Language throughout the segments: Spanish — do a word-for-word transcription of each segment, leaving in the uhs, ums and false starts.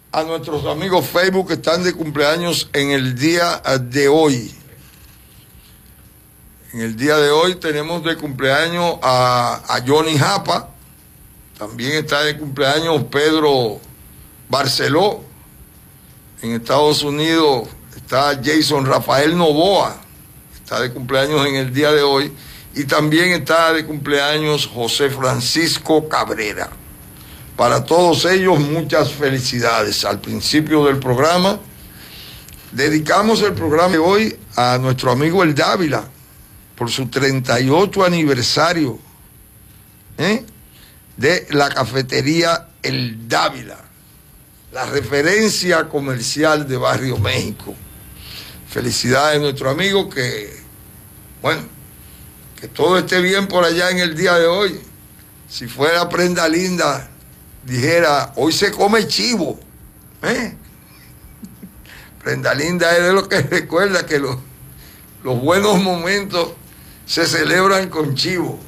a nuestros amigos Facebook que están de cumpleaños en el día de hoy. En el día de hoy tenemos de cumpleaños a, a Johnny Japa. También está de cumpleaños Pedro Barceló. En Estados Unidos está Jason Rafael Novoa. Está de cumpleaños en el día de hoy. Y también está de cumpleaños José Francisco Cabrera. Para todos ellos, muchas felicidades. Al principio del programa, dedicamos el programa de hoy a nuestro amigo El Dávila, por su treinta y ocho aniversario ¿eh? de la cafetería El Dávila, la referencia comercial de Barrio México. Felicidades a nuestro amigo, que, bueno, que todo esté bien por allá en el día de hoy. Si fuera Prenda Linda, dijera, hoy se come chivo. ¿eh? Prenda Linda es de lo que recuerda que los, los buenos momentos se celebran con chivo.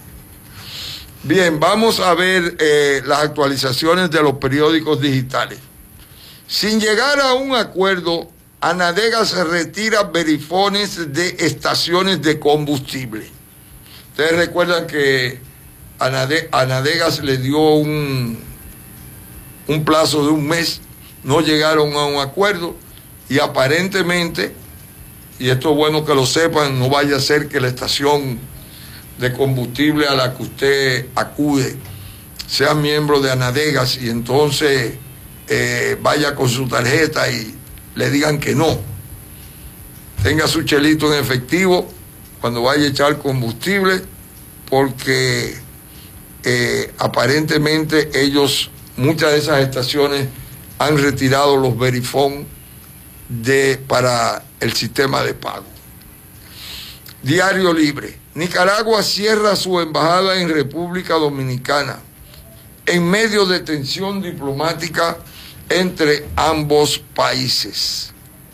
Bien, vamos a ver eh, las actualizaciones de los periódicos digitales. Sin llegar a un acuerdo, Anadegas retira verifones de estaciones de combustible. Ustedes recuerdan que Anade, Anadegas le dio un, un plazo de un mes, no llegaron a un acuerdo y aparentemente, y esto es bueno que lo sepan, no vaya a ser que la estación de combustible a la que usted acude sea miembro de Anadegas y entonces eh, vaya con su tarjeta y le digan que no. Tenga su chelito en efectivo cuando vaya a echar combustible, porque eh, aparentemente ellos, muchas de esas estaciones han retirado los verifón de, para el sistema de pago. Diario Libre. Nicaragua cierra su embajada en República Dominicana en medio de tensión diplomática entre ambos países.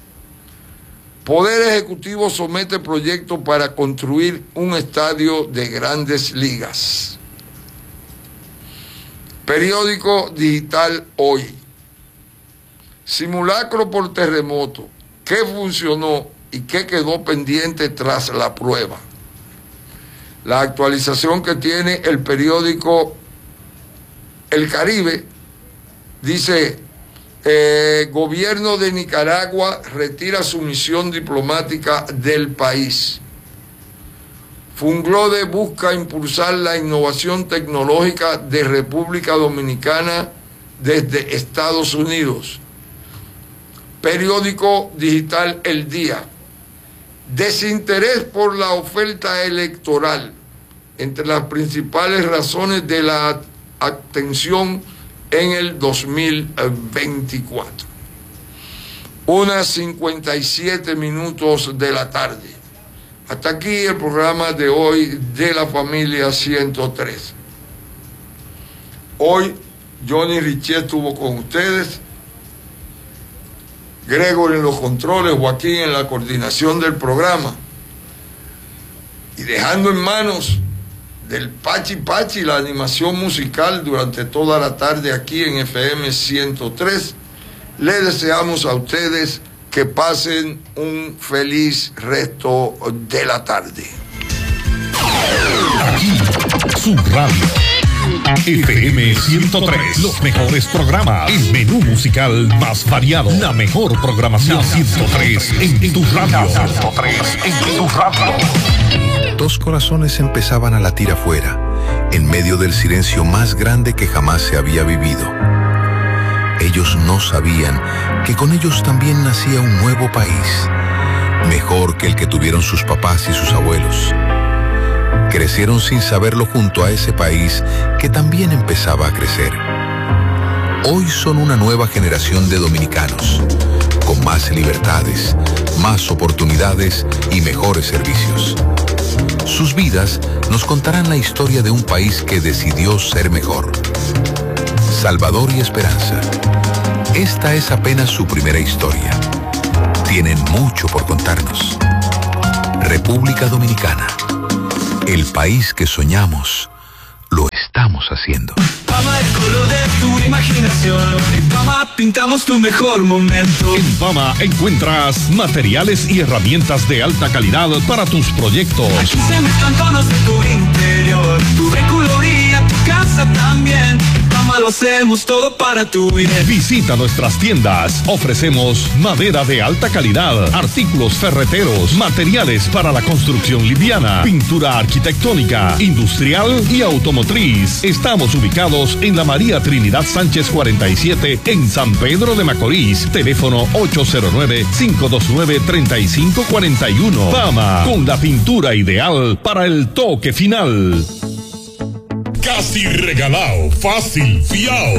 Poder Ejecutivo somete proyecto para construir un estadio de Grandes Ligas. Periódico digital Hoy. Simulacro por terremoto. ¿Qué funcionó y qué quedó pendiente tras la prueba? La actualización que tiene el periódico El Caribe dice: eh, gobierno de Nicaragua retira su misión diplomática del país. Funglode busca impulsar la innovación tecnológica de República Dominicana desde Estados Unidos. Periódico digital El Día. Desinterés por la oferta electoral, entre las principales razones de la abstención en el dos mil veinticuatro. Unas cincuenta y siete minutos de la tarde. Hasta aquí el programa de hoy de la familia ciento tres. Hoy Johnny Richet estuvo con ustedes, Gregory en los controles, Joaquín en la coordinación del programa, y dejando en manos del Pachi Pachi la animación musical durante toda la tarde aquí en F M ciento tres, le deseamos a ustedes que pasen un feliz resto de la tarde. Aquí, su radio. F M ciento tres, los mejores programas, el menú musical más variado, la mejor programación. ciento tres en tu radio. ciento tres en tu radio. Dos corazones empezaban a latir afuera, en medio del silencio más grande que jamás se había vivido. Ellos no sabían que con ellos también nacía un nuevo país, mejor que el que tuvieron sus papás y sus abuelos. Crecieron sin saberlo junto a ese país que también empezaba a crecer. Hoy son una nueva generación de dominicanos, con más libertades, más oportunidades y mejores servicios. Sus vidas nos contarán la historia de un país que decidió ser mejor. Salvador y Esperanza. Esta es apenas su primera historia. Tienen mucho por contarnos. República Dominicana. El país que soñamos, lo estamos haciendo. Ama el color de tu imaginación. Ama Fama pintamos tu mejor momento. En Fama encuentras materiales y herramientas de alta calidad para tus proyectos. Aquí se mezclan tonos de tu interior, tu vehículo tu casa también. Fama lo hacemos todo para tu bien. Visita nuestras tiendas. Ofrecemos madera de alta calidad, artículos ferreteros, materiales para la construcción liviana, pintura arquitectónica, industrial y automotriz. Estamos ubicados en la María Trinidad Sánchez cuarenta y siete en San Pedro de Macorís. Teléfono ocho cero nueve, cinco dos nueve, tres cinco cuatro uno. Fama, con la pintura ideal para el toque final. Casi regalado, fácil, fiao.